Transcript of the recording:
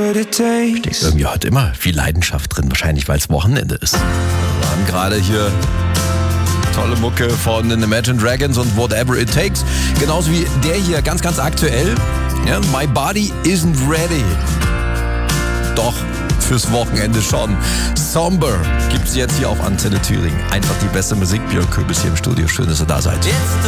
Steckt irgendwie heute immer viel Leidenschaft drin, wahrscheinlich weil es Wochenende ist. Wir haben gerade hier tolle Mucke von den Imagine Dragons und Whatever It Takes. Genauso wie der hier, ganz, ganz aktuell. Ja, My Body Isn't Ready. Doch, fürs Wochenende schon. Somber gibt's jetzt hier auf Antenne Thüringen. Einfach die beste Musik. Björn Köbis hier im Studio. Schön, dass ihr da seid. It's the